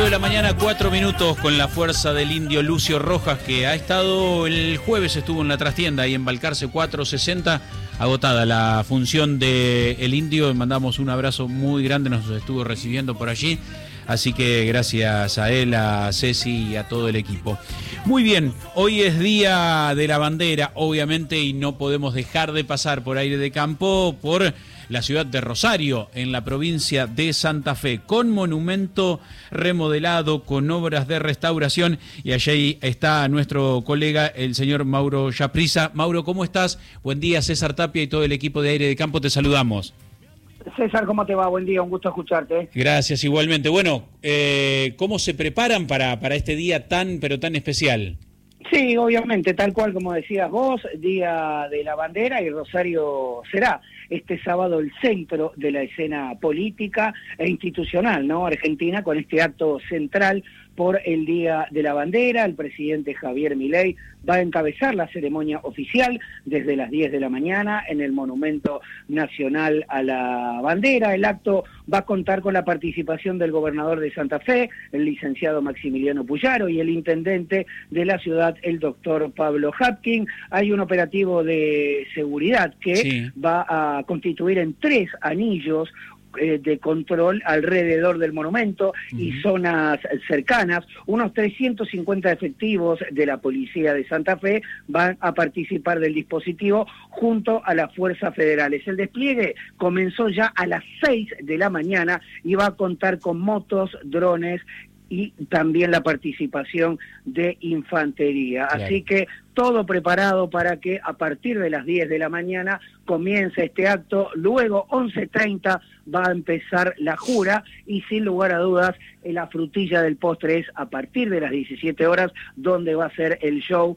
de la mañana, 4 minutos, con la fuerza del indio Lucio Rojas, que ha estado el jueves, estuvo en la trastienda ahí en Balcarce 460, agotada la función del indio. Mandamos un abrazo muy grande, nos estuvo recibiendo por allí. Así que gracias a él, a Ceci y a todo el equipo. Muy bien, hoy es Día de la Bandera, obviamente, y no podemos dejar de pasar por Aire de Campo por la ciudad de Rosario, en la provincia de Santa Fe, con monumento remodelado, con obras de restauración, y allí está nuestro colega, el señor Mauro Yaprisa. Mauro, ¿cómo estás? Buen día, César Tapia y todo el equipo de Aire de Campo, te saludamos. César, ¿cómo te va? Buen día, un gusto escucharte. Gracias, igualmente. Bueno, ¿cómo se preparan para este día pero tan especial? Sí, obviamente, tal cual como decías vos, Día de la Bandera, y Rosario será este sábado el centro de la escena política e institucional, ¿no? Argentina, con este acto central por el Día de la Bandera. El presidente Javier Milei va a encabezar la ceremonia oficial desde las 10 de la mañana en el Monumento Nacional a la Bandera. El acto va a contar con la participación del gobernador de Santa Fe, el licenciado Maximiliano Puyaro, y el intendente de la ciudad, el doctor Pablo Hapkin. Hay un operativo de seguridad que va a constituir en 3 anillos de control alrededor del monumento y zonas cercanas. Unos 350 efectivos de la Policía de Santa Fe van a participar del dispositivo junto a las fuerzas federales. El despliegue comenzó ya a las 6 de la mañana y va a contar con motos, drones y también la participación de infantería. Claro. Así que todo preparado para que a partir de las 10 de la mañana comience este acto. Luego, 11:30, va a empezar la jura y, sin lugar a dudas, la frutilla del postre es a partir de las 17 horas, donde va a ser el show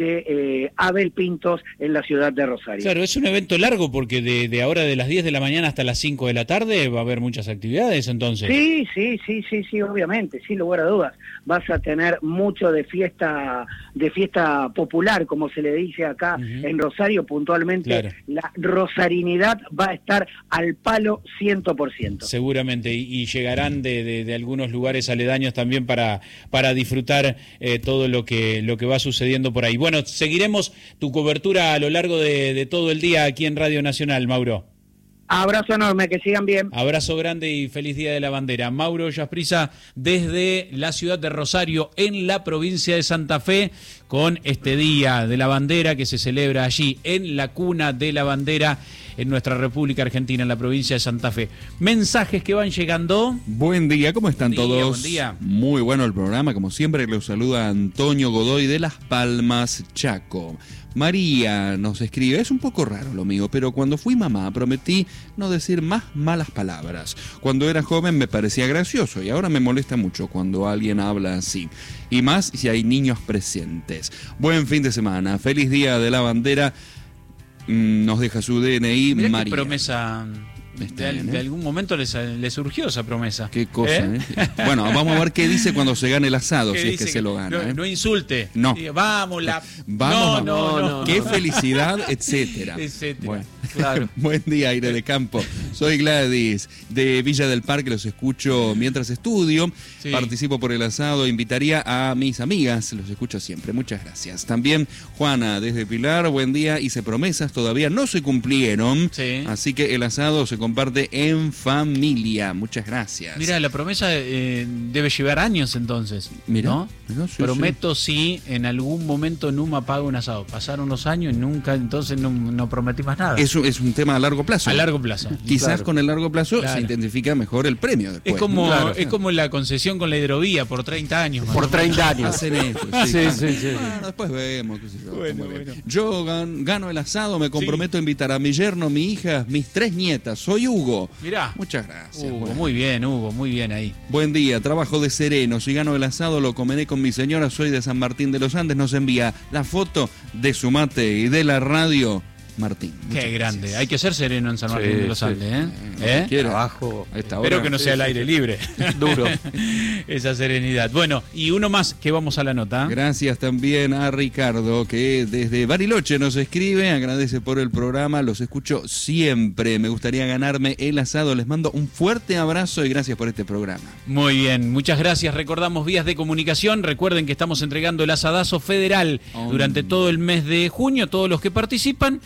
de Abel Pintos en la ciudad de Rosario. Claro, es un evento largo porque de ahora de las 10 de la mañana hasta las 5 de la tarde va a haber muchas actividades, entonces. Sí, obviamente, sin lugar a dudas. Vas a tener mucho de fiesta popular, como se le dice acá en Rosario puntualmente. Claro. La rosarinidad va a estar al palo 100%. Seguramente, y llegarán de algunos lugares aledaños también para disfrutar todo lo que va sucediendo por ahí. Bueno, seguiremos tu cobertura a lo largo de todo el día aquí en Radio Nacional, Mauro. Abrazo enorme, que sigan bien. Abrazo grande y feliz Día de la Bandera. Mauro Yaprisa desde la ciudad de Rosario, en la provincia de Santa Fe, con este Día de la Bandera que se celebra allí, en la cuna de la bandera, en nuestra República Argentina, en la provincia de Santa Fe. Mensajes que van llegando. Buen día, ¿cómo están todos? Buen día. Muy bueno el programa, como siempre, los saluda Antonio Godoy de Las Palmas, Chaco. María nos escribe: es un poco raro lo mío, pero cuando fui mamá prometí no decir más malas palabras. Cuando era joven me parecía gracioso y ahora me molesta mucho cuando alguien habla así. Y más si hay niños presentes. Buen fin de semana, feliz Día de la Bandera. Nos deja su DNI. Mirá María. Qué promesa. De algún momento le surgió esa promesa. Qué cosa, ¿eh? Bueno, vamos a ver qué dice cuando se gane el asado, si es que se lo gana. No insulte. No. Diga, vamos. No. Qué felicidad, etcétera. Bueno. Claro. Buen día, Aire de Campo. Soy Gladys, de Villa del Parque, los escucho mientras estudio. Sí. Participo por el asado, invitaría a mis amigas, los escucho siempre. Muchas gracias. También Juana, desde Pilar, buen día. Hice promesas, todavía no se cumplieron. Sí. Así que el asado se comparte en familia. Muchas gracias. Mira, la promesa debe llevar años entonces. Mira, ¿no? Prometo si en algún momento Numa paga un asado. Pasaron unos años y nunca, entonces no prometí más nada. Es un tema a largo plazo. A largo plazo. Quizás con el largo plazo se identifica mejor el premio después. Es como la concesión con la hidrovía por 30 años. Por 30 años. Hacen esto. Sí. Bueno, después vemos. Qué sé yo. Bueno. Yo gano el asado, me comprometo a invitar a mi yerno, mi hija, mis 3 nietas. Soy Hugo. Mirá. Muchas gracias. Hugo, muy bien ahí. Buen día, trabajo de sereno. Si gano el asado lo comeré con mi señora. Soy de San Martín de los Andes. Nos envía la foto de su mate y de la radio Martín. Qué grande. Hay que ser sereno en San Martín de los Andes, Trabajo. Espero que no sea al aire libre. Duro. Esa serenidad. Bueno, y uno más que vamos a la nota. Gracias también a Ricardo, que desde Bariloche nos escribe, agradece por el programa, los escucho siempre, me gustaría ganarme el asado, les mando un fuerte abrazo y gracias por este programa. Muy bien, muchas gracias. Recordamos vías de comunicación, recuerden que estamos entregando el asadazo federal durante todo el mes de junio, todos los que participan.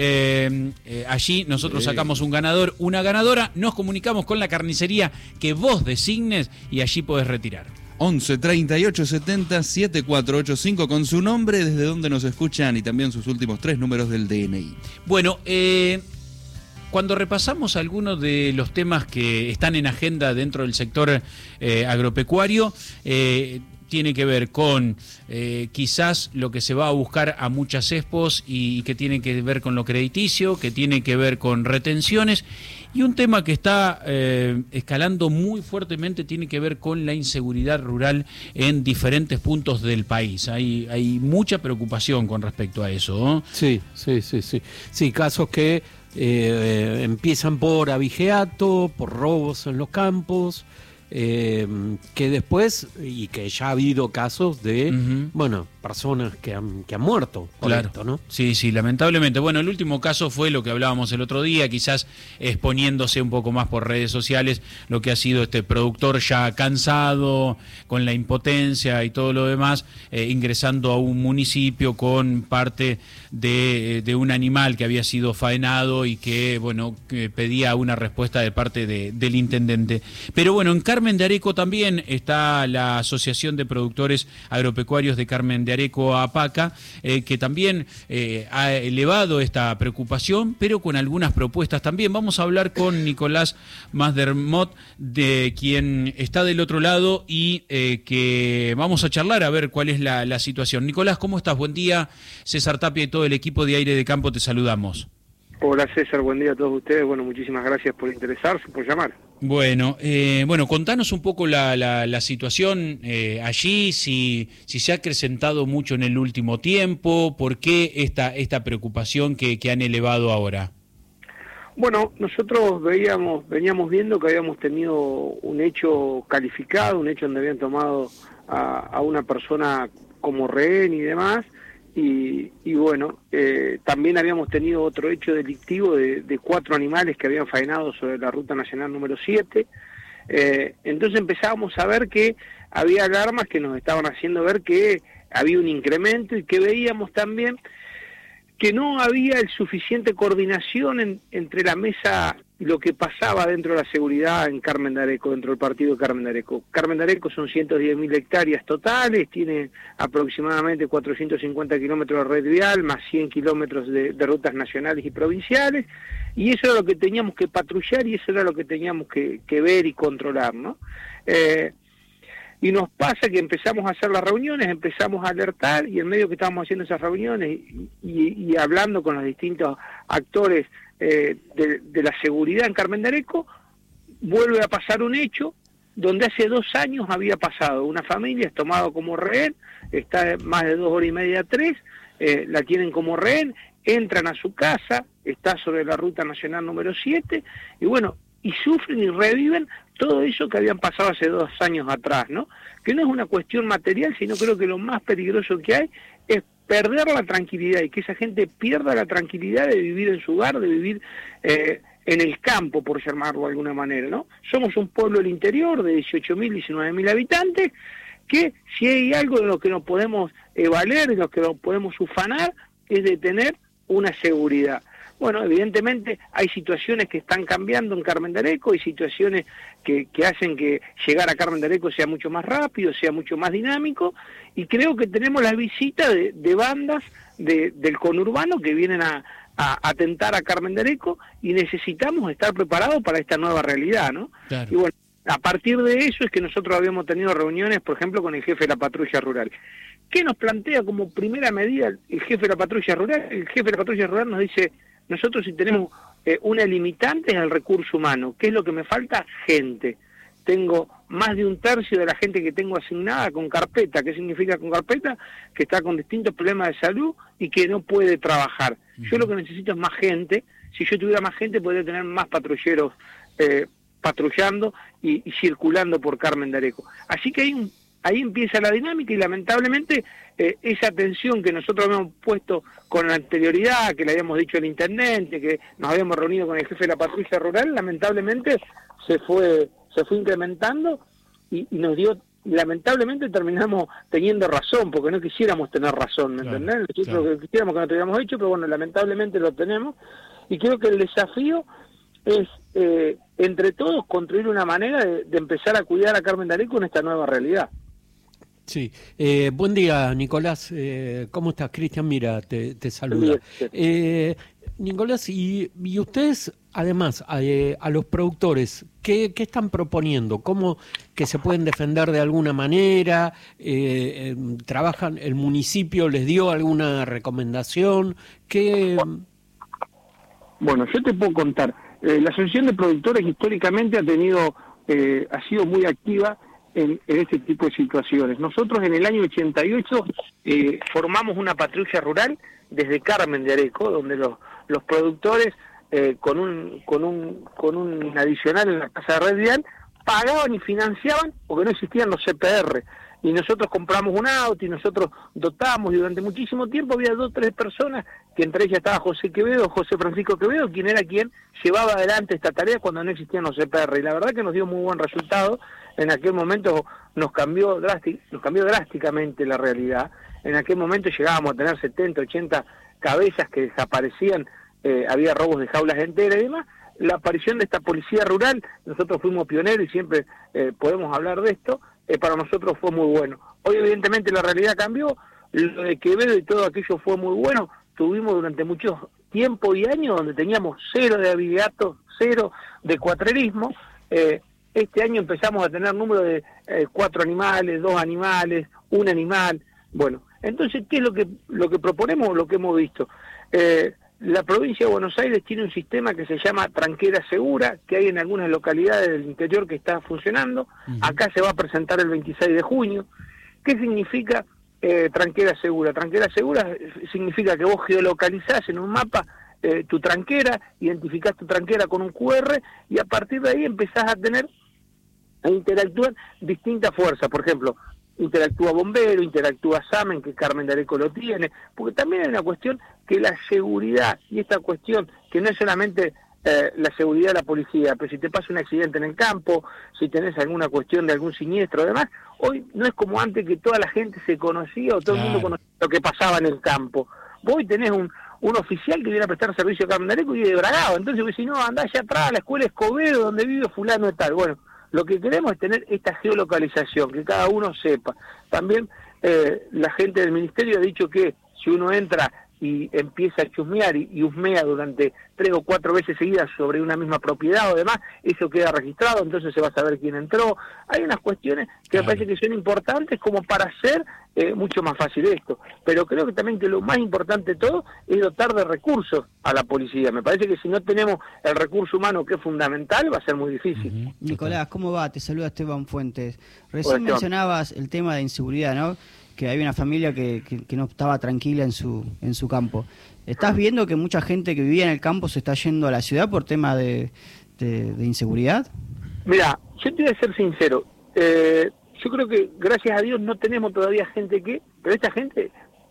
Allí nosotros sacamos un ganador, una ganadora, nos comunicamos con la carnicería que vos designes y allí podés retirar. 11 38 70 7485 con su nombre, desde donde nos escuchan y también sus últimos 3 números del DNI. Bueno, cuando repasamos algunos de los temas que están en agenda dentro del sector agropecuario, tiene que ver con quizás lo que se va a buscar a muchas expos y que tiene que ver con lo crediticio, que tiene que ver con retenciones, y un tema que está escalando muy fuertemente tiene que ver con la inseguridad rural en diferentes puntos del país. Hay mucha preocupación con respecto a eso, ¿no? Sí. Sí, casos que empiezan por abigeato, por robos en los campos, que después, y que ya ha habido casos de, personas que han muerto por esto, ¿no? Sí, lamentablemente. Bueno, el último caso fue lo que hablábamos el otro día, quizás exponiéndose un poco más por redes sociales, lo que ha sido este productor ya cansado, con la impotencia y todo lo demás, ingresando a un municipio con parte de un animal que había sido faenado y que, que pedía una respuesta de parte del intendente. Pero bueno, en Carmen de Areco también está la Asociación de Productores Agropecuarios de Carmen de Areco, APACA, que también ha elevado esta preocupación, pero con algunas propuestas también. Vamos a hablar con Nicolás Masdermot, de quien está del otro lado y que vamos a charlar a ver cuál es la situación. Nicolás, ¿cómo estás? Buen día. César Tapia y todo el equipo de Aire de Campo te saludamos. Hola César, buen día a todos ustedes. Bueno, muchísimas gracias por interesarse, por llamar. Bueno, contanos un poco la situación allí, si se ha acrecentado mucho en el último tiempo, ¿por qué esta preocupación que han elevado ahora? Bueno, nosotros veníamos viendo que habíamos tenido un hecho calificado, un hecho donde habían tomado a una persona como rehén y demás, y también habíamos tenido otro hecho delictivo de 4 animales que habían faenado sobre la Ruta Nacional número 7. Entonces empezábamos a ver que había alarmas que nos estaban haciendo ver que había un incremento, y que veíamos también que no había el suficiente coordinación entre la mesa y lo que pasaba dentro de la seguridad en Carmen de Areco, dentro del partido de Carmen de Areco. Carmen de Areco son 110.000 hectáreas totales, tiene aproximadamente 450 kilómetros de red vial, más 100 kilómetros de rutas nacionales y provinciales, y eso era lo que teníamos que patrullar y eso era lo que teníamos que ver y controlar, ¿no? Y nos pasa que empezamos a hacer las reuniones, empezamos a alertar, y en medio que estábamos haciendo esas reuniones y hablando con los distintos actores de la seguridad en Carmen de Areco, vuelve a pasar un hecho donde hace 2 años había pasado. Una familia es tomada como rehén, está más de 2 horas y media, 3, la tienen como rehén, entran a su casa, está sobre la Ruta Nacional número 7, y sufren y reviven todo eso que habían pasado hace 2 años atrás, ¿no? Que no es una cuestión material, sino creo que lo más peligroso que hay es perder la tranquilidad, y que esa gente pierda la tranquilidad de vivir en su hogar, de vivir en el campo, por llamarlo de alguna manera, ¿no? Somos un pueblo del interior de 18.000, 19.000 habitantes, que si hay algo de lo que nos podemos valer, de lo que nos podemos ufanar, es de tener una seguridad. Bueno, evidentemente hay situaciones que están cambiando en Carmen de Areco, hay situaciones que hacen que llegar a Carmen de Areco sea mucho más rápido, sea mucho más dinámico, y creo que tenemos la visita de bandas del conurbano que vienen a atentar a Carmen de Areco, y necesitamos estar preparados para esta nueva realidad, ¿no? Claro. Y bueno, a partir de eso es que nosotros habíamos tenido reuniones, por ejemplo, con el jefe de la patrulla rural. ¿Qué nos plantea como primera medida el jefe de la patrulla rural? El jefe de la patrulla rural nos dice: nosotros si tenemos una limitante es el recurso humano. ¿Qué es lo que me falta? Gente. Tengo más de un tercio de la gente que tengo asignada con carpeta. ¿Qué significa con carpeta? Que está con distintos problemas de salud y que no puede trabajar. Yo lo que necesito es más gente. Si yo tuviera más gente, podría tener más patrulleros patrullando y circulando por Carmen de Areco. Así que ahí empieza la dinámica y lamentablemente esa atención que nosotros habíamos puesto con anterioridad, que le habíamos dicho al intendente, que nos habíamos reunido con el jefe de la patrulla rural, lamentablemente se fue incrementando y nos dio, lamentablemente terminamos teniendo razón, porque no quisiéramos tener razón, ¿me entendés? Nosotros lo que quisiéramos que no tuviéramos hecho, pero bueno, lamentablemente lo tenemos, y creo que el desafío es, entre todos, construir una manera de empezar a cuidar a Carmen de Areco en esta nueva realidad. Sí, buen día, Nicolás. ¿Cómo estás? Cristian, mira, te saluda. Nicolás, y ustedes, además, a los productores, ¿qué están proponiendo? ¿Cómo que se pueden defender de alguna manera? ¿Trabajan? ¿El municipio les dio alguna recomendación? ¿Qué? Bueno, yo te puedo contar. La Asociación de Productores históricamente ha sido muy activa en este tipo de situaciones. Nosotros en el año 88 formamos una patrulla rural desde Carmen de Areco, donde los productores con un adicional en la Casa de Red Vial pagaban y financiaban porque no existían los CPR. Y nosotros compramos un auto y nosotros dotamos, y durante muchísimo tiempo había 2 o 3 personas, que entre ellas estaba José Francisco Quevedo, quien era quien llevaba adelante esta tarea cuando no existían los CPR. Y la verdad que nos dio muy buen resultado. En aquel momento nos cambió drásticamente la realidad. En aquel momento llegábamos a tener 70, 80 cabezas que desaparecían, había robos de jaulas enteras y demás. La aparición de esta policía rural, nosotros fuimos pioneros y siempre podemos hablar de esto, para nosotros fue muy bueno. Hoy evidentemente la realidad cambió, lo de Quevedo y todo aquello fue muy bueno. Tuvimos durante mucho tiempo y años donde teníamos 0 de abigeato, 0 de cuatrerismo. Este año empezamos a tener número de 4 animales, 2 animales, 1 animal. Bueno, entonces, ¿qué es lo que proponemos o lo que hemos visto? La provincia de Buenos Aires tiene un sistema que se llama Tranquera Segura, que hay en algunas localidades del interior que está funcionando. Acá se va a presentar el 26 de junio. ¿Qué significa Tranquera Segura? Tranquera Segura significa que vos geolocalizás en un mapa tu tranquera, identificás tu tranquera con un QR y a partir de ahí empezás a interactuar distintas fuerzas. Por ejemplo, interactúa Bombero, interactúa SAMEN, que Carmen de Areco lo tiene, porque también hay una cuestión que la seguridad, y esta cuestión que no es solamente la seguridad de la policía, pero si te pasa un accidente en el campo, si tenés alguna cuestión de algún siniestro, además, hoy no es como antes que toda la gente se conocía o todo el mundo conocía lo que pasaba en el campo. Vos hoy tenés un oficial que viene a prestar servicio a Carmen de Areco y de Bragado, entonces vos decís, no, andá allá atrás a la escuela Escobedo donde vive fulano y tal. Bueno, lo que queremos es tener esta geolocalización, que cada uno sepa. También la gente del ministerio ha dicho que si uno entra y empieza a chusmear y husmea durante 3 o 4 veces seguidas sobre una misma propiedad o demás, eso queda registrado, entonces se va a saber quién entró. Hay unas cuestiones que me parece que son importantes como para hacer mucho más fácil esto. Pero creo que también que lo más importante de todo es dotar de recursos a la policía. Me parece que si no tenemos el recurso humano, que es fundamental, va a ser muy difícil. Nicolás, ¿cómo va? Te saluda Esteban Fuentes. Recién mencionabas el tema de inseguridad, ¿no? Que hay una familia que no estaba tranquila en su campo. ¿Estás viendo que mucha gente que vivía en el campo se está yendo a la ciudad por tema de inseguridad? Mira, yo te voy a ser sincero. Yo creo que, gracias a Dios, no tenemos todavía gente pero esta gente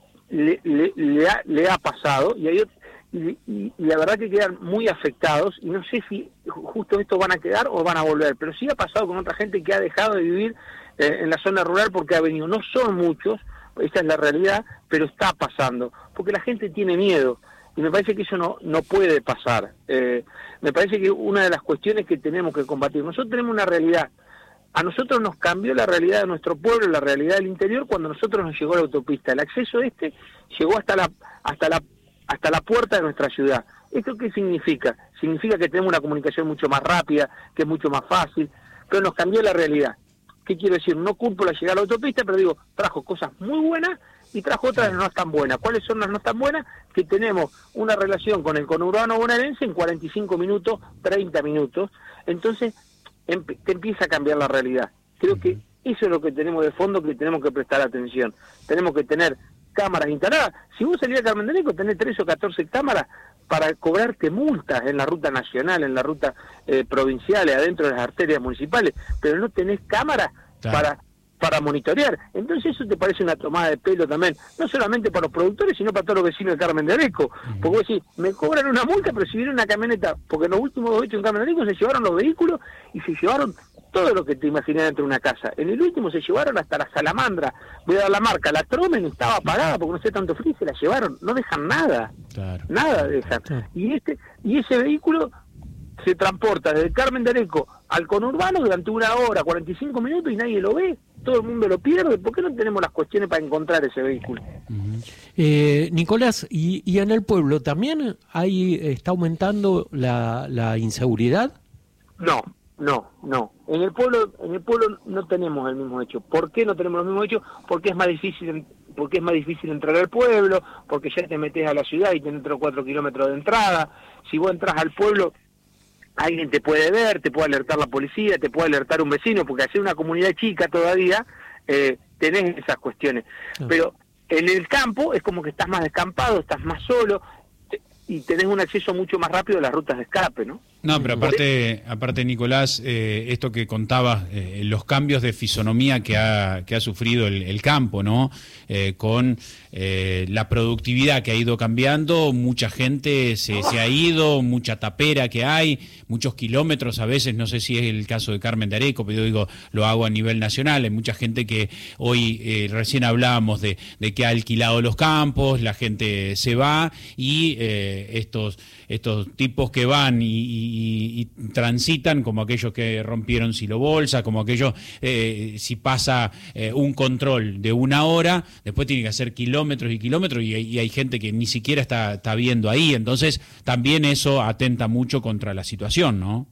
le ha pasado y la verdad que quedan muy afectados y no sé si justo estos van a quedar o van a volver, pero sí ha pasado con otra gente que ha dejado de vivir en la zona rural porque ha venido. No son muchos, esa es la realidad, pero está pasando, porque la gente tiene miedo y me parece que eso no puede pasar. Me parece que una de las cuestiones que tenemos que combatir, nosotros tenemos una realidad. A nosotros nos cambió la realidad de nuestro pueblo, la realidad del interior, cuando a nosotros nos llegó la autopista. El acceso llegó hasta la puerta de nuestra ciudad. ¿Esto qué significa? Significa que tenemos una comunicación mucho más rápida, que es mucho más fácil, pero nos cambió la realidad. ¿Qué quiero decir? No culpo la llegada a la autopista, pero digo, trajo cosas muy buenas y trajo otras no tan buenas. ¿Cuáles son las no tan buenas? Que tenemos una relación con el conurbano bonaerense en 45 minutos, 30 minutos. Entonces, te empieza a cambiar la realidad. Creo que eso es lo que tenemos de fondo, que tenemos que prestar atención. Tenemos que tener cámaras instaladas. Si vos salís a Carmen de Areco, tenés 13 o 14 cámaras para cobrarte multas en la ruta nacional, en la ruta provinciales, adentro de las arterias municipales, pero no tenés cámaras para monitorear. Entonces eso te parece una tomada de pelo también, no solamente para los productores, sino para todos los vecinos de Carmen de Areco. Porque vos decís, me cobran una multa, pero si viene una camioneta, porque en los últimos 2 hechos en Carmen de Areco se llevaron los vehículos y se llevaron todo lo que te imaginas dentro de una casa. En el último se llevaron hasta la salamandra, voy a dar la marca, la Tromen estaba apagada porque no sé tanto frío, se la llevaron, no dejan nada, nada dejan. Y ese vehículo se transporta desde Carmen de Areco al conurbano durante 1 hora, 45 minutos y nadie lo ve, todo el mundo lo pierde. ¿Por qué no tenemos las cuestiones para encontrar ese vehículo? Nicolás, ¿y en el pueblo también está aumentando la inseguridad? No. En el pueblo no tenemos el mismo hecho. ¿Por qué no tenemos los mismos hechos? Porque es más difícil entrar al pueblo, porque ya te metes a la ciudad y tenés 3 o 4 kilómetros de entrada. Si vos entras al pueblo, alguien te puede ver, te puede alertar la policía, te puede alertar un vecino, porque al ser una comunidad chica todavía, tenés esas cuestiones. Pero en el campo es como que estás más descampado, estás más solo y tenés un acceso mucho más rápido a las rutas de escape, ¿no? No, pero aparte Nicolás, esto que contabas, los cambios de fisonomía que ha sufrido el campo, ¿no? Con la productividad que ha ido cambiando, mucha gente se ha ido, mucha tapera que hay, muchos kilómetros a veces, no sé si es el caso de Carmen de Areco, pero yo digo, lo hago a nivel nacional, hay mucha gente que hoy, recién hablábamos de que ha alquilado los campos, la gente se va y estos tipos que van y transitan, como aquellos que rompieron silobolsa, como aquellos, si pasa un control de 1 hora, después tiene que hacer kilómetros y kilómetros y hay gente que ni siquiera está viendo ahí, entonces también eso atenta mucho contra la situación, ¿no?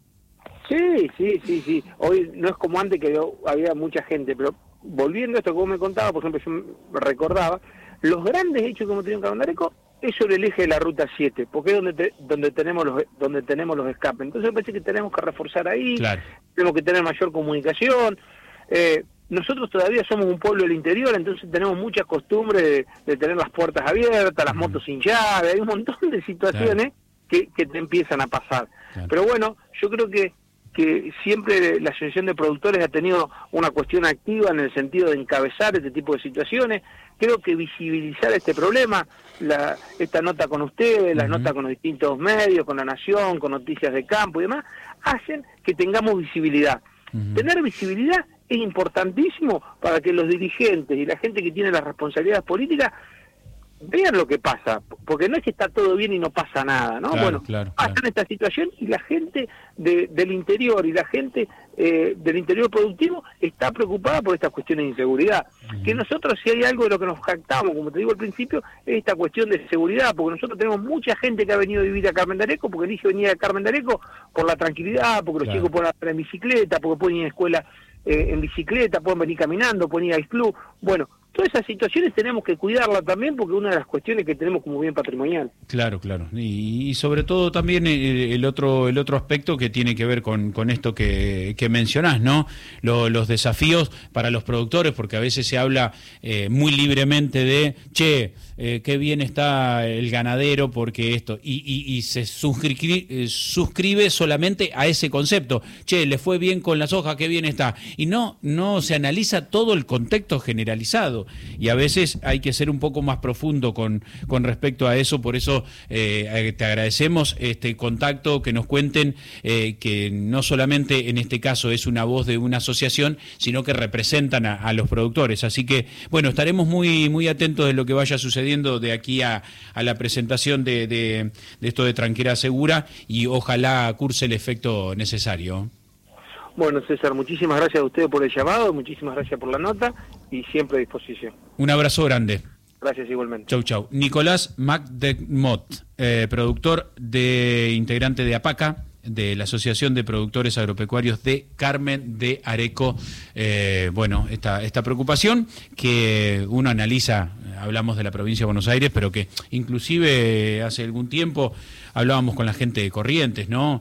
Sí. Hoy no es como antes que había mucha gente, pero volviendo a esto que vos me contabas, por ejemplo, yo me recordaba, los grandes hechos que hemos tenido en Carmen de Areco es sobre el eje de la ruta 7, porque es donde tenemos los escapes. Entonces me parece que tenemos que reforzar ahí, tenemos que tener mayor comunicación. Nosotros todavía somos un pueblo del interior, entonces tenemos mucha costumbre de tener las puertas abiertas, las motos sin llave, hay un montón de situaciones que te empiezan a pasar. Pero bueno, yo creo que siempre la Asociación de Productores ha tenido una cuestión activa en el sentido de encabezar este tipo de situaciones. Creo que visibilizar este problema, esta nota con ustedes, las notas con los distintos medios, con La Nación, con Noticias de Campo y demás, hacen que tengamos visibilidad. Tener visibilidad es importantísimo para que los dirigentes y la gente que tiene las responsabilidades políticas vean lo que pasa, porque no es que está todo bien y no pasa nada, ¿no? Pasan esta situación y la gente del interior y la gente del interior productivo está preocupada por estas cuestiones de inseguridad. Que nosotros, si hay algo de lo que nos jactamos, como te digo al principio, es esta cuestión de seguridad, porque nosotros tenemos mucha gente que ha venido a vivir a Carmen de Areco, porque elige venir a Carmen de Areco por la tranquilidad, porque los chicos pueden andar en bicicleta, porque pueden ir a escuela en bicicleta, pueden venir caminando, pueden ir al club. Bueno, todas esas situaciones tenemos que cuidarlas también porque es una de las cuestiones que tenemos como bien patrimonial. Claro. Y sobre todo también el otro aspecto que tiene que ver con esto que mencionás, ¿no? Los desafíos para los productores, porque a veces se habla muy libremente de, qué bien está el ganadero porque esto, y se suscribe solamente a ese concepto. Le fue bien con la soja, qué bien está. Y no se analiza todo el contexto generalizado. Y a veces hay que ser un poco más profundo con respecto a eso, por eso te agradecemos este contacto, que nos cuenten que no solamente en este caso es una voz de una asociación, sino que representan a los productores. Así que, bueno, estaremos muy atentos de lo que vaya sucediendo de aquí a la presentación de esto de Tranquera Segura y ojalá curse el efecto necesario. Bueno, César, muchísimas gracias a ustedes por el llamado, muchísimas gracias por la nota y siempre a disposición. Un abrazo grande. Gracias igualmente. Chau. Nicolás McDermott, productor integrante de APACA, de la Asociación de Productores Agropecuarios de Carmen de Areco. Esta preocupación que uno analiza, hablamos de la provincia de Buenos Aires, pero que inclusive hace algún tiempo hablábamos con la gente de Corrientes, ¿no?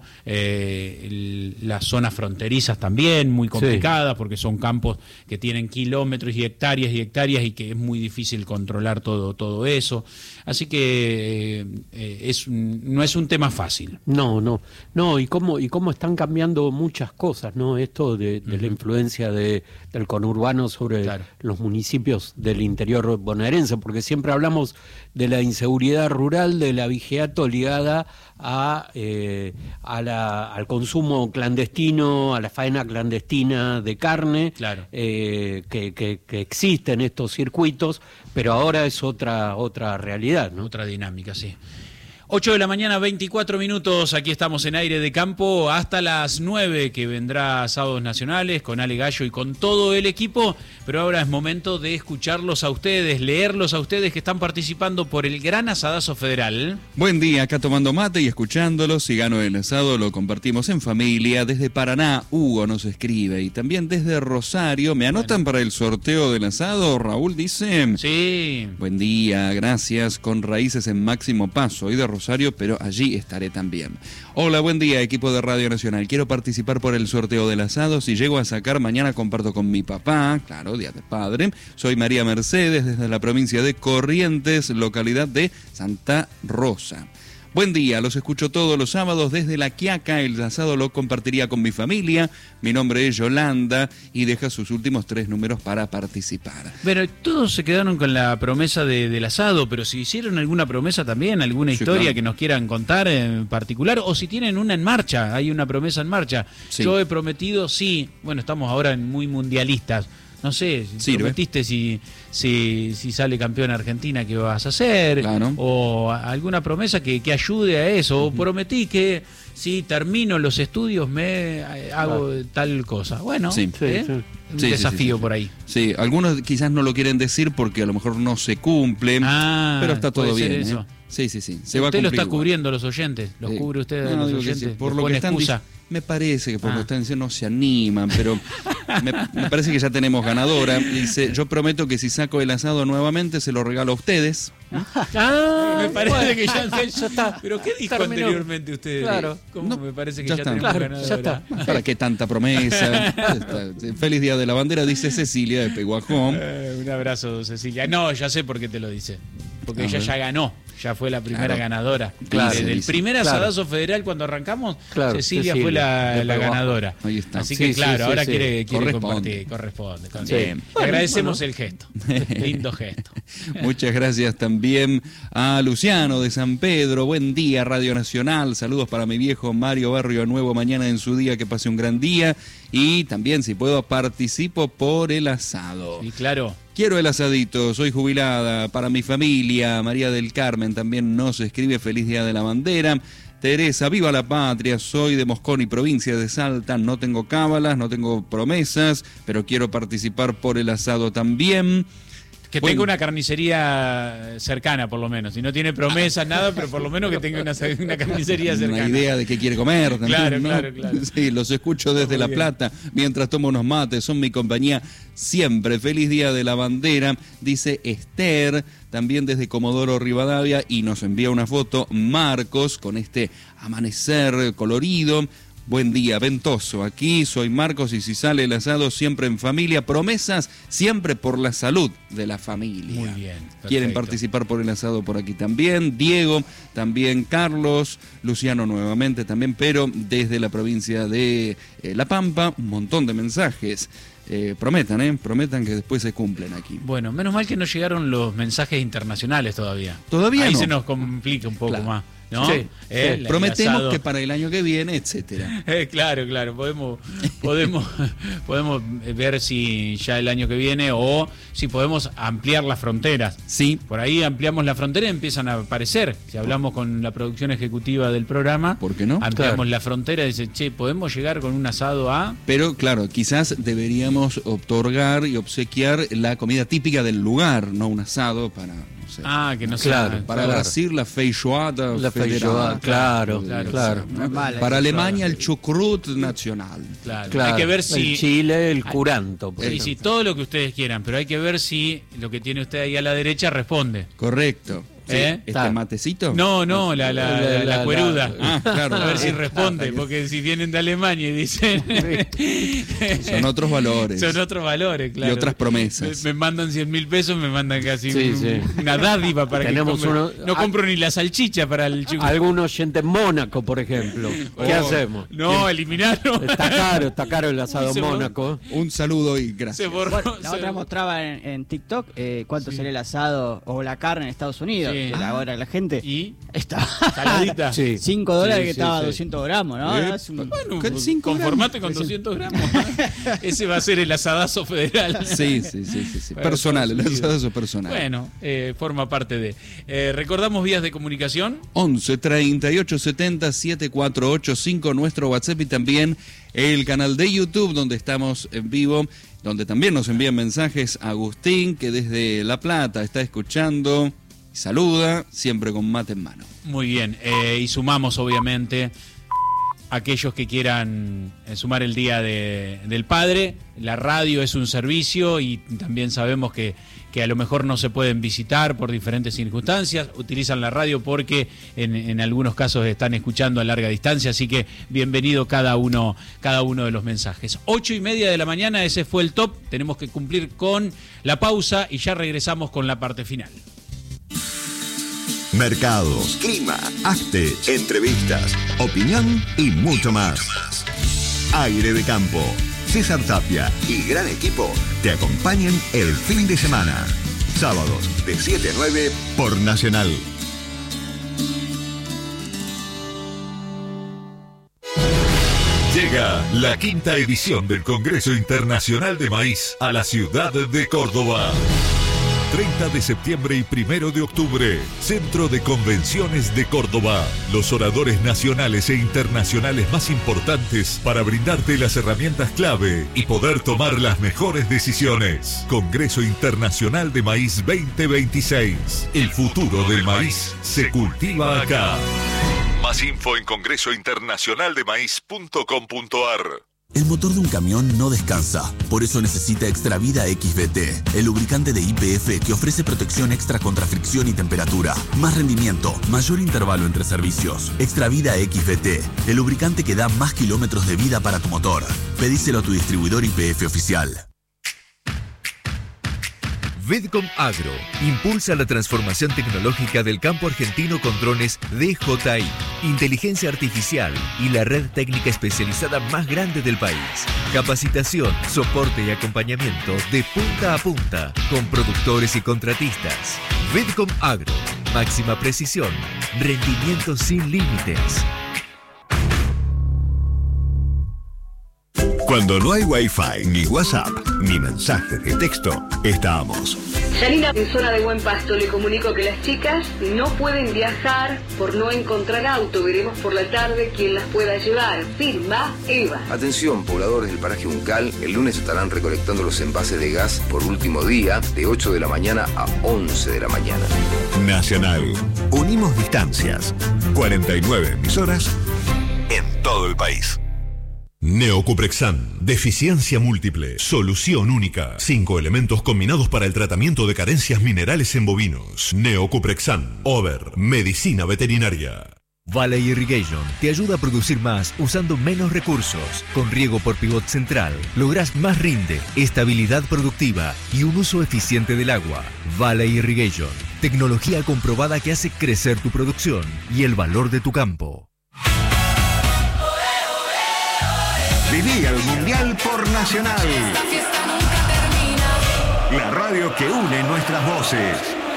Las zonas fronterizas también, muy complicadas, porque son campos que tienen kilómetros y hectáreas y que es muy difícil controlar todo eso. Así que no es un tema fácil. No, y cómo están cambiando muchas cosas, ¿no? Esto de la influencia del conurbano sobre los municipios del interior bonaerense, porque siempre hablamos de la inseguridad rural, de la vigiato ligada al consumo clandestino, a la faena clandestina de carne, que existe en estos circuitos, pero ahora es otra realidad, ¿no? Otra dinámica, sí. 8 de la mañana, 24 minutos, aquí estamos en Aire de Campo, hasta las 9 que vendrá Sábados Nacionales con Ale Gallo y con todo el equipo, pero ahora es momento de escucharlos a ustedes, leerlos a ustedes que están participando por el gran asadazo federal. Buen día, acá tomando mate y escuchándolos, si gano el asado lo compartimos en familia. Desde Paraná, Hugo nos escribe, y también desde Rosario, ¿me anotan para el sorteo del asado? Raúl dice. Sí. Buen día, gracias, con raíces en Máximo Paso, hoy de Rosario, pero allí estaré también. Hola, buen día, equipo de Radio Nacional. Quiero participar por el sorteo del asado. Si llego a sacar, mañana comparto con mi papá. Claro, Día de Padre. Soy María Mercedes, desde la provincia de Corrientes, localidad de Santa Rosa. Buen día, los escucho todos los sábados desde La Quiaca. El asado lo compartiría con mi familia. Mi nombre es Yolanda y deja sus últimos 3 números para participar. Pero todos se quedaron con la promesa del asado, pero si hicieron alguna promesa también, alguna historia que nos quieran contar en particular, o si tienen una en marcha, hay una promesa en marcha. Sí. Yo he prometido, bueno, estamos ahora muy mundialistas. No sé, prometiste si sale campeón Argentina, ¿qué vas a hacer? Claro. O alguna promesa que ayude a eso. O prometí que si termino los estudios me hago tal cosa. Bueno, un desafío por ahí. Sí, algunos quizás no lo quieren decir porque a lo mejor no se cumple, pero está todo bien. Eso. Sí. Se va a cumplir. Usted lo está cubriendo los oyentes, los cubre usted a los oyentes. Por lo que están me parece que por lo que están diciendo no se animan, pero me parece que ya tenemos ganadora. Dice, yo prometo que si saco el asado nuevamente se lo regalo a ustedes. Me parece que ya está. ¿Pero qué dijo anteriormente usted? Claro. ¿Cómo me parece que ya tenemos ganadora? Ya está. ¿Para qué tanta promesa? Feliz Día de la Bandera, dice Cecilia de Peguajón. Un abrazo, Cecilia. No, ya sé por qué te lo dice. Porque ella ya ganó. Ya fue la primera ganadora. Desde el primer asadazo federal cuando arrancamos, Cecilia fue la ganadora. Ahí está. Así que ahora quiere compartir. Corresponde. Le agradecemos el gesto. Lindo gesto. Muchas gracias también a Luciano de San Pedro. Buen día, Radio Nacional. Saludos para mi viejo Mario Barrio Nuevo. Mañana en su día, que pase un gran día. Y también, si puedo, participo por el asado. Sí, claro. Quiero el asadito, soy jubilada, para mi familia. María del Carmen también nos escribe, feliz Día de la Bandera. Teresa, viva la patria, soy de Mosconi, provincia de Salta, no tengo cábalas, no tengo promesas, pero quiero participar por el asado también. Que tenga una carnicería cercana, por lo menos. Si no tiene promesas, nada, pero por lo menos que tenga una carnicería cercana. Una idea de qué quiere comer también, claro, ¿no? Claro. Sí, los escucho desde La Plata, mientras tomo unos mates, son mi compañía siempre. Feliz Día de la Bandera, dice Esther, también desde Comodoro Rivadavia, y nos envía una foto Marcos con este amanecer colorido. Buen día, ventoso. Aquí soy Marcos y si sale el asado siempre en familia. Promesas siempre por la salud de la familia. Muy bien. Perfecto. Quieren participar por el asado por aquí también. Diego, también Carlos, Luciano nuevamente también, pero desde la provincia de La Pampa, un montón de mensajes. Prometan que después se cumplen aquí. Bueno, menos mal que no llegaron los mensajes internacionales todavía. Todavía ahí no. Se nos complica un poco más. ¿No? Sí. Prometemos que para el año que viene, etcétera. Claro, podemos ver si ya el año que viene o si podemos ampliar las fronteras. Sí. Por ahí ampliamos la frontera y empiezan a aparecer. Si hablamos con la producción ejecutiva del programa, ¿por qué no? Ampliamos la frontera y dice, podemos llegar con un asado a... Pero claro, quizás deberíamos otorgar y obsequiar la comida típica del lugar, no un asado para... que no sea... Para Brasil la feijoada. La feijoada, claro. Para Alemania el chucrut nacional. Claro. Hay que ver si... El Chile, el curanto. Sí, todo lo que ustedes quieran, pero hay que ver si lo que tiene usted ahí a la derecha responde. Correcto. ¿Matecito? No, la cueruda. Claro. A ver si responde, porque si vienen de Alemania y dicen... Son otros valores. Son otros valores, claro. Y otras promesas. Me mandan 100.000 pesos, me mandan casi una dádiva para Tenemos que compre. No compro ni la salchicha para el chico. Algún oyente en Mónaco, por ejemplo. ¿Qué hacemos? No, eliminarlo. Está caro el asado en Mónaco. Un saludo y gracias. La otra mostraba en TikTok cuánto sería el asado o la carne en Estados Unidos. Sí. Ahora la gente ¿Y? está saladita. Sí. $5 que Sí, estaba sí. 200 gramos, ¿no? Bueno, ¿5 conformate con 200 gramos. Ese va a ser el asadazo federal. Sí. Personal, el asado personal. Bueno, forma parte de. Recordamos vías de comunicación. 11 38 70 7485, nuestro WhatsApp, y también el canal de YouTube donde estamos en vivo, donde también nos envían mensajes Agustín, que desde La Plata está escuchando y saluda, siempre con mate en mano. Muy bien, y sumamos obviamente aquellos que quieran sumar el Día del Padre. La radio es un servicio y también sabemos que a lo mejor no se pueden visitar por diferentes circunstancias, utilizan la radio porque en algunos casos están escuchando a larga distancia, así que bienvenido cada uno de los mensajes. 8:30 de la mañana, ese fue el top, tenemos que cumplir con la pausa y ya regresamos con la parte final. Mercados, clima, arte, entrevistas, opinión y mucho más. Aire de Campo. César Tapia y gran equipo te acompañan el fin de semana. Sábados de 7 a 9 por Nacional. Llega la 5ª edición del Congreso Internacional de Maíz a la ciudad de Córdoba. 30 de septiembre y 1 de octubre, Centro de Convenciones de Córdoba. Los oradores nacionales e internacionales más importantes para brindarte las herramientas clave y poder tomar las mejores decisiones. Congreso Internacional de Maíz 2026. El futuro del maíz se cultiva acá. Más info en congresointernacionaldemaíz.com.ar. El motor de un camión no descansa, por eso necesita Extravida XBT, el lubricante de YPF que ofrece protección extra contra fricción y temperatura, más rendimiento, mayor intervalo entre servicios. Extravida XBT, el lubricante que da más kilómetros de vida para tu motor. Pedíselo a tu distribuidor YPF oficial. Vidcom Agro impulsa la transformación tecnológica del campo argentino con drones DJI, inteligencia artificial y la red técnica especializada más grande del país. Capacitación, soporte y acompañamiento de punta a punta con productores y contratistas. Vidcom Agro, máxima precisión, rendimiento sin límites. Cuando no hay Wi-Fi, ni WhatsApp, ni mensajes de texto, estamos. Yanina, en zona de Buen Pasto, le comunico que las chicas no pueden viajar por no encontrar auto. Veremos por la tarde quién las pueda llevar. Firma Eva. Atención, pobladores del paraje Uncal, el lunes estarán recolectando los envases de gas por último día, de 8 de la mañana a 11 de la mañana. Nacional. Unimos distancias. 49 emisoras en todo el país. Neocuprexan, deficiencia múltiple, solución única. 5 elementos combinados para el tratamiento de carencias minerales en bovinos. Neocuprexan, Over, medicina veterinaria. Valley Irrigation te ayuda a producir más usando menos recursos. Con riego por pivot central, lográs más rinde, estabilidad productiva y un uso eficiente del agua. Valley Irrigation, tecnología comprobada que hace crecer tu producción y el valor de tu campo. Viví el Mundial por Nacional. La radio que une nuestras voces.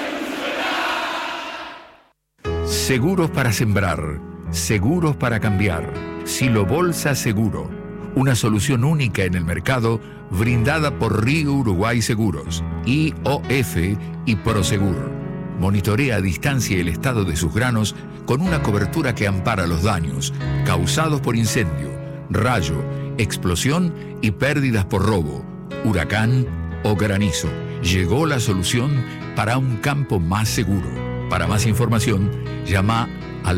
Seguros para sembrar, seguros para cambiar. Silo Bolsa Seguro, una solución única en el mercado brindada por Río Uruguay Seguros, IOF y Prosegur. Monitorea a distancia el estado de sus granos con una cobertura que ampara los daños causados por incendio, rayo, explosión y pérdidas por robo, huracán o granizo. Llegó la solución para un campo más seguro. Para más información, llama al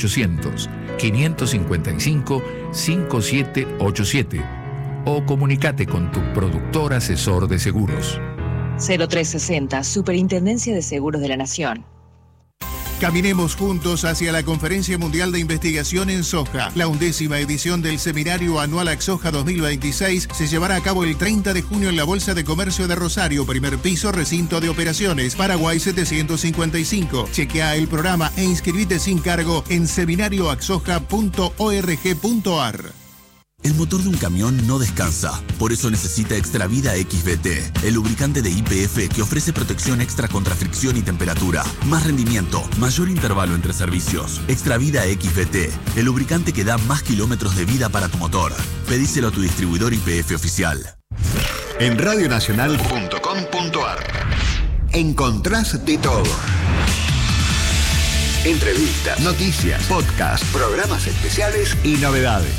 0800-555-5787 o comunícate con tu productor asesor de seguros. 0360, Superintendencia de Seguros de la Nación. Caminemos juntos hacia la Conferencia Mundial de Investigación en Soja. La 11ª edición del Seminario Anual AXOJA 2026 se llevará a cabo el 30 de junio en la Bolsa de Comercio de Rosario, primer piso, recinto de operaciones, Paraguay 755. Chequea el programa e inscribite sin cargo en seminarioaxoja.org.ar. El motor de un camión no descansa, por eso necesita Extravida XVT, el lubricante de YPF que ofrece protección extra contra fricción y temperatura, más rendimiento, mayor intervalo entre servicios. Extravida XVT, el lubricante que da más kilómetros de vida para tu motor. Pedíselo a tu distribuidor YPF oficial. En radionacional.com.ar encontrás de todo. Entrevistas, noticias, podcasts, programas especiales y novedades.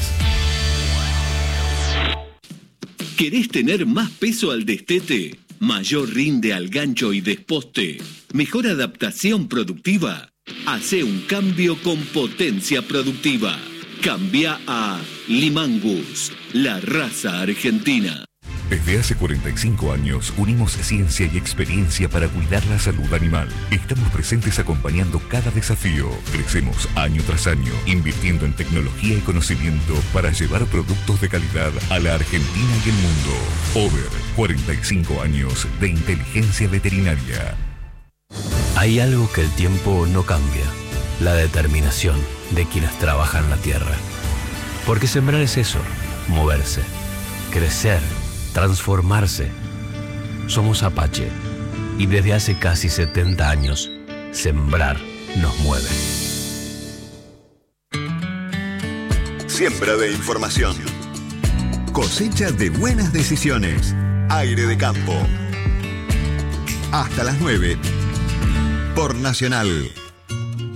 ¿Querés tener más peso al destete? ¿Mayor rinde al gancho y desposte? ¿Mejor adaptación productiva? Hacé un cambio con Potencia Productiva. Cambia a Limangus, la raza argentina. Desde hace 45 años unimos ciencia y experiencia para cuidar la salud animal. Estamos presentes acompañando cada desafío. Crecemos año tras año, invirtiendo en tecnología y conocimiento para llevar productos de calidad a la Argentina y el mundo. Over 45 años de inteligencia veterinaria. Hay algo que el tiempo no cambia: la determinación de quienes trabajan la tierra. Porque sembrar es eso, moverse, crecer, transformarse. Somos Apache y desde hace casi 70 años, sembrar nos mueve. Siembra de información. Cosecha de buenas decisiones. Aire de campo. Hasta las 9. Por Nacional.